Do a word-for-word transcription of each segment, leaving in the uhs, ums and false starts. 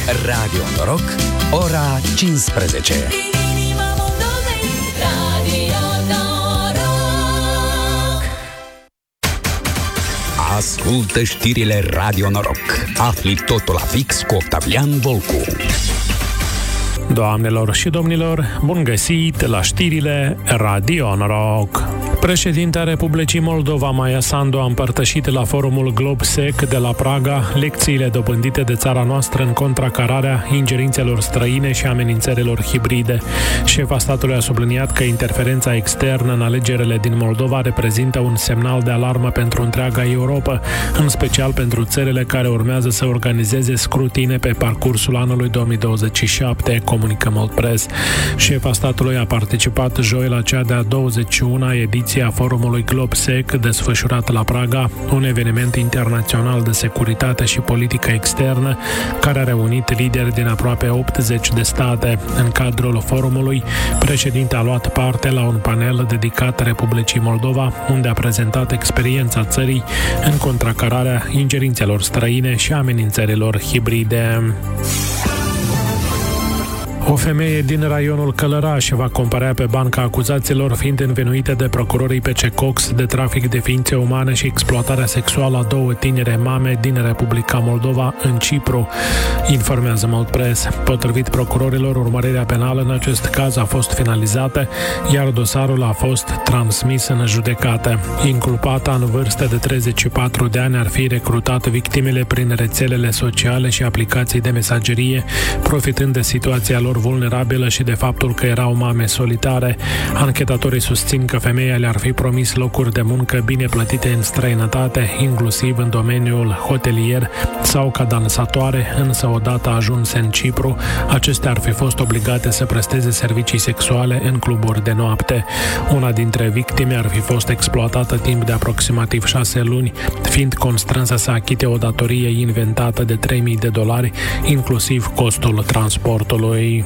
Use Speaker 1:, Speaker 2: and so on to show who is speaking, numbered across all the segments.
Speaker 1: Radio Noroc, ora cincisprezece. Ascultă știrile Radio Noroc. Afli totul la fix cu Octavian Volcu.
Speaker 2: Doamnelor și domnilor, bun găsit la știrile Radio Noroc. Președintea Republicii Moldova, Maia Sandu, a împărtășit la forumul GlobSec de la Praga lecțiile dobândite de țara noastră în contracararea ingerințelor străine și amenințărilor hibride. Șefa statului a subliniat că interferența externă în alegerile din Moldova reprezintă un semnal de alarmă pentru întreaga Europa, în special pentru țările care urmează să organizeze scrutine pe parcursul anului două mii douăzeci și șapte, comunică Moldpress. Șefa statului a participat joi la cea de-a douăzeci și una ediție a forumului GlobSec desfășurat la Praga, un eveniment internațional de securitate și politică externă care a reunit lideri din aproape optzeci de state. În cadrul forumului, președintele a luat parte la un panel dedicat Republicii Moldova, unde a prezentat experiența țării în contracararea ingerințelor străine și amenințărilor hibride. O femeie din raionul Călăraș va comparea pe banca acuzaților, fiind învinuită de procurorii P C Cox de trafic de ființe umane și exploatarea sexuală a două tinere mame din Republica Moldova în Cipru, informează Moldpress. Potrivit procurorilor, urmărirea penală în acest caz a fost finalizată, iar dosarul a fost transmis în judecată. Inculpata, în vârstă de treizeci și patru de ani, ar fi recrutat victimele prin rețelele sociale și aplicații de mesagerie, profitând de situația lor vulnerabilă și de faptul că erau mame solitare. Anchetatorii susțin că femeia le-ar fi promis locuri de muncă bine plătite în străinătate, inclusiv în domeniul hotelier sau ca dansatoare, însă odată ajunse în Cipru, acestea ar fi fost obligate să presteze servicii sexuale în cluburi de noapte. Una dintre victime ar fi fost exploatată timp de aproximativ șase luni, fiind constrânsă să achite o datorie inventată de trei mii de dolari, inclusiv costul transportului.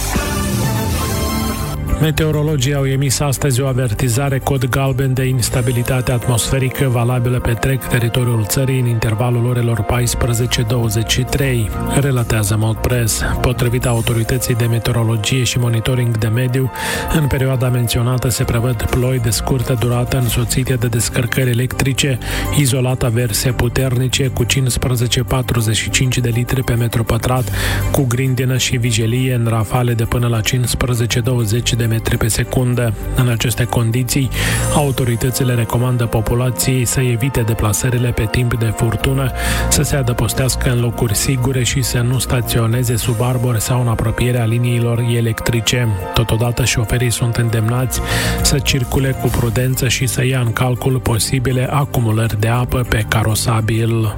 Speaker 2: Meteorologii au emis astăzi o avertizare cod galben de instabilitate atmosferică valabilă pe întreg teritoriul țării în intervalul orelor paisprezece douăzeci și trei, relatează Moldpress. Potrivit autorității de meteorologie și monitoring de mediu, în perioada menționată se prevăd ploi de scurtă durată însoțite de descărcări electrice, izolat averse puternice cu cincisprezece patruzeci și cinci de litri pe metru pătrat, cu grindină și vijelie în rafale de până la cincisprezece douăzeci de metri pe secundă. În aceste condiții, autoritățile recomandă populației să evite deplasările pe timp de furtună, să se adăpostească în locuri sigure și să nu staționeze sub arbori sau în apropierea liniilor electrice. Totodată, șoferii sunt îndemnați să circule cu prudență și să ia în calcul posibile acumulări de apă pe carosabil.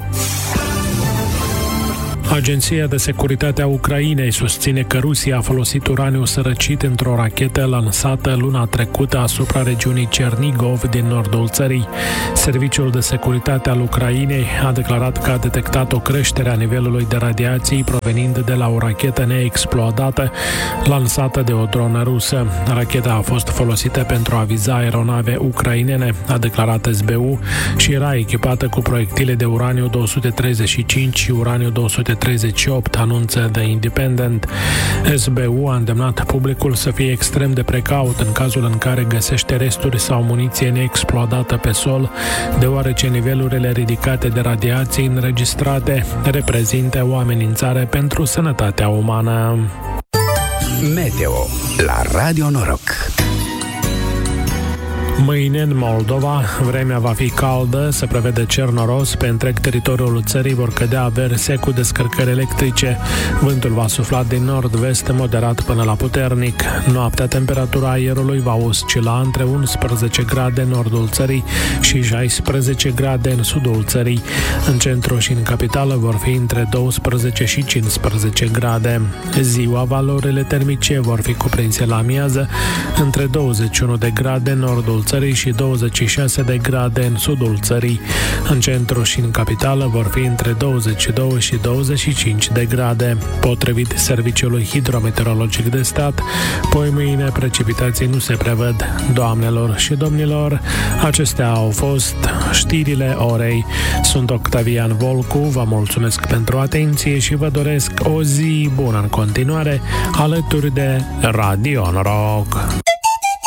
Speaker 2: Agenția de Securitate a Ucrainei susține că Rusia a folosit uraniu sărăcit într-o rachetă lansată luna trecută asupra regiunii Cernigov din nordul țării. Serviciul de Securitate al Ucrainei a declarat că a detectat o creștere a nivelului de radiații provenind de la o rachetă neexplodată lansată de o dronă rusă. Racheta a fost folosită pentru a viza aeronave ucrainene, a declarat S B U, și era echipată cu proiectile de uraniu două sute treizeci și cinci și uraniu două sute treizeci și opt, anunță The Independent. S B U a îndemnat publicul să fie extrem de precaut în cazul în care găsește resturi sau muniție neexplodată pe sol, deoarece nivelurile ridicate de radiații înregistrate reprezintă o amenințare pentru sănătatea umană.
Speaker 1: Meteo la Radio Noroc.
Speaker 2: Mâine în Moldova, vremea va fi caldă, se prevede cer noros, pe întreg teritoriul țării vor cădea averse cu descărcări electrice. Vântul va sufla din nord-vest moderat până la puternic. Noaptea, temperatura aerului va oscila între unsprezece grade în nordul țării și șaisprezece grade în sudul țării. În centru și în capitală vor fi între douăsprezece și cincisprezece grade. Ziua, valorile termice vor fi cuprinse la amiază între douăzeci și unu de grade în nordul țării și douăzeci și șase de grade în sudul țării. În centru și în capitală vor fi între douăzeci și doi și douăzeci și cinci de grade. Potrivit Serviciului Hidrometeorologic de Stat, poi mâine precipitații nu se prevăd. Doamnelor și domnilor, acestea au fost știrile orei. Sunt Octavian Volcu, vă mulțumesc pentru atenție și vă doresc o zi bună în continuare alături de Radio Noroc.